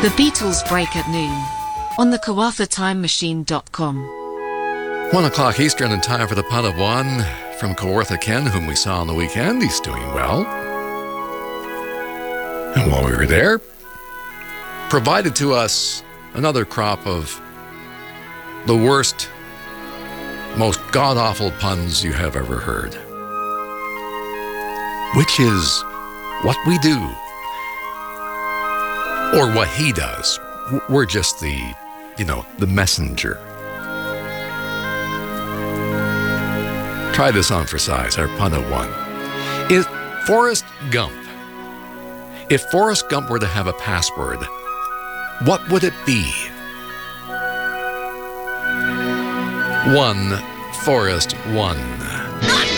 The Beatles break at noon on the KawarthaTimeMachine.com. 1 o'clock Eastern and time for the punt of one from Kawartha Ken, whom we saw on the weekend. He's doing well. And while we were there, provided to us another crop of the worst, most god-awful puns you have ever heard. Which is what we do. Or what he does. We're just the messenger. Try this on for size, our punt of one. Is Forrest Gump. If Forrest Gump were to have a password, what would it be? 1 Forrest 1.